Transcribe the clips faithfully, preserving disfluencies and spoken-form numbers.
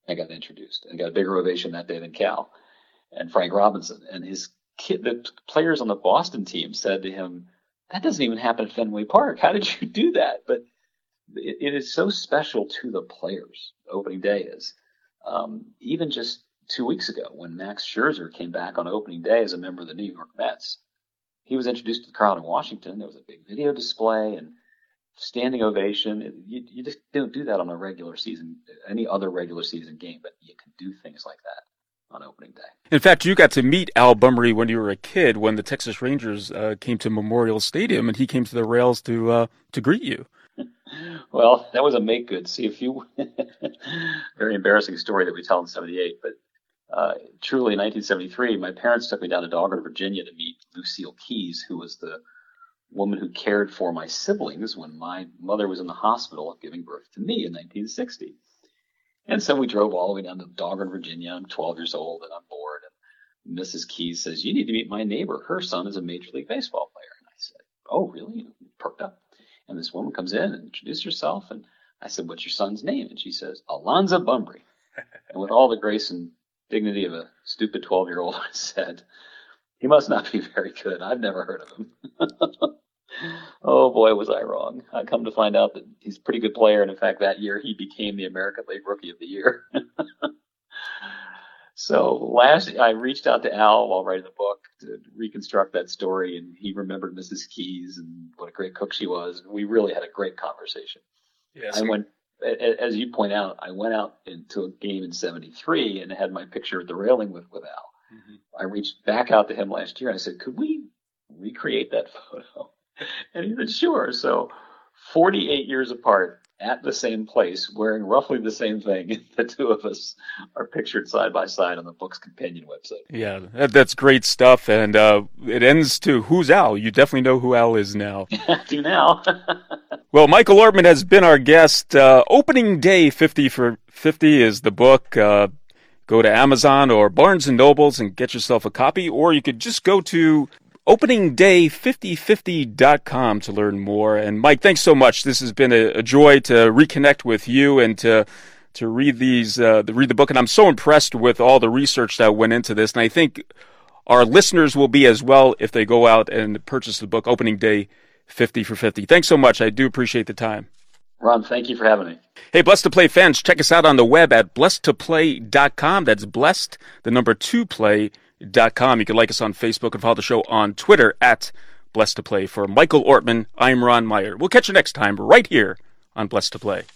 I got introduced and got a bigger ovation that day than Cal and Frank Robinson. And his kid, the players on the Boston team said to him, "That doesn't even happen at Fenway Park. How did you do that?" But it, it is so special to the players. Opening day is. Um, even just two weeks ago, when Max Scherzer came back on opening day as a member of the New York Mets, he was introduced to the crowd in Washington. There was a big video display and standing ovation. You, you just don't do that on a regular season, any other regular season game, but you can do things like that on opening day. In fact, you got to meet Al Bunbury when you were a kid, when the Texas Rangers uh, came to Memorial Stadium, and he came to the rails to uh, to greet you. Well, that was a make good. See, a few very embarrassing story that we tell in seventy-eight, but uh, truly in nineteen seventy-three, my parents took me down to Dahlgren, Virginia to meet Lucille Keys, who was the woman who cared for my siblings when my mother was in the hospital giving birth to me in nineteen sixty. And so we drove all the way down to Dahlgren, Virginia. I'm twelve years old and I'm bored. And Missus Keys says, "You need to meet my neighbor. Her son is a Major League Baseball player." And I said, "Oh, really?" And I perked up. And this woman comes in and introduced herself. And I said, "What's your son's name?" And she says, "Alonzo Bunbury." And with all the grace and dignity of a stupid twelve-year-old, I said, "He must not be very good. I've never heard of him." Oh, boy, was I wrong. I come to find out that he's a pretty good player. And, in fact, that year he became the American League Rookie of the Year. So last, I reached out to Al while writing the book to reconstruct that story, and he remembered Missus Keys and what a great cook she was. And we really had a great conversation. Yes. I went, as you point out, I went out into a game in seventy-three and had my picture at the railing with, with Al. Mm-hmm. I reached back out to him last year and I said, "Could we recreate that photo?" And he said, "Sure." So forty-eight years apart at the same place, wearing roughly the same thing, the two of us are pictured side by side on the book's companion website. Yeah, that, that's great stuff. And uh, it ends to "Who's Al?" You definitely know who Al is now. I do now. Well, Michael Ortman has been our guest. Uh, Opening Day fifty for fifty is the book. Uh, go to Amazon or Barnes and Nobles and get yourself a copy, or you could just go to opening day fifty fifty dot com to learn more. And Mike, thanks so much. This has been a, a joy to reconnect with you and to to read these, uh, to read the book. And I'm so impressed with all the research that went into this. And I think our listeners will be as well if they go out and purchase the book, Opening Day fifty for fifty. Thanks so much. I do appreciate the time. Ron, thank you for having me. Hey, Blessed to Play fans, check us out on the web at blessed to play dot com. That's blessed, the number two play. Dot com. You can like us on Facebook and follow the show on Twitter at Blessed to Play. For Michael Ortman, I'm Ron Meyer. We'll catch you next time right here on Blessed to Play.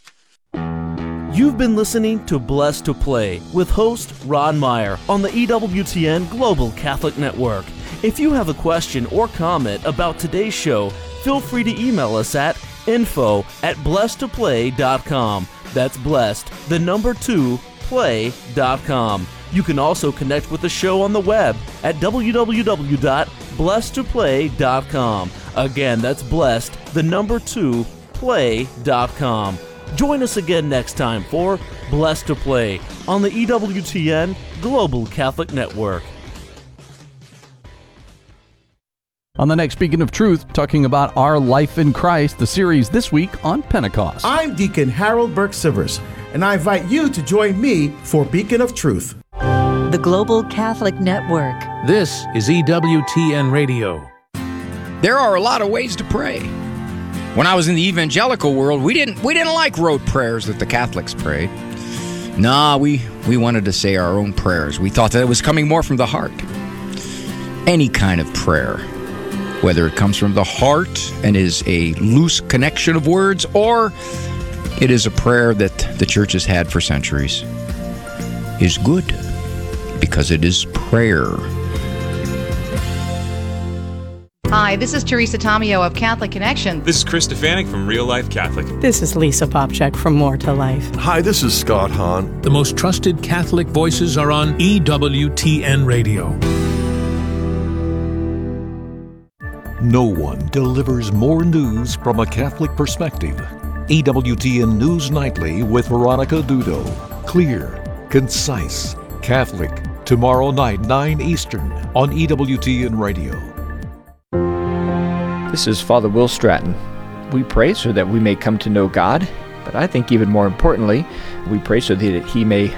You've been listening to Blessed to Play with host Ron Meyer on the E W T N Global Catholic Network. If you have a question or comment about today's show, feel free to email us at info at blessed to play dot com. That's blessed, the number two, play dot com. You can also connect with the show on the web at w w w dot blessed to play dot com. Again, that's blessed, the number two, play dot com. Join us again next time for Blessed to Play on the E W T N Global Catholic Network. On the next Beacon of Truth, talking about our life in Christ, the series this week on Pentecost. I'm Deacon Harold Burke-Sivers, and I invite you to join me for Beacon of Truth. The Global Catholic Network. This is E W T N Radio. There are a lot of ways to pray. When I was in the evangelical world, we didn't we didn't like rote prayers that the Catholics prayed. Nah, we, we wanted to say our own prayers. We thought that it was coming more from the heart. Any kind of prayer, whether it comes from the heart and is a loose connection of words, or it is a prayer that the church has had for centuries, is good because it is prayer. Hi, this is Teresa Tomeo of Catholic Connection. This is Chris Stefanik from Real Life Catholic. This is Lisa Popchak from More to Life. Hi, this is Scott Hahn. The most trusted Catholic voices are on E W T N Radio. No one delivers more news from a Catholic perspective. E W T N News Nightly with Veronica Dudo. Clear, concise, Catholic. Tomorrow night, nine Eastern on E W T N Radio. This is Father Will Stratton. We pray so that we may come to know God, but I think even more importantly, we pray so that He may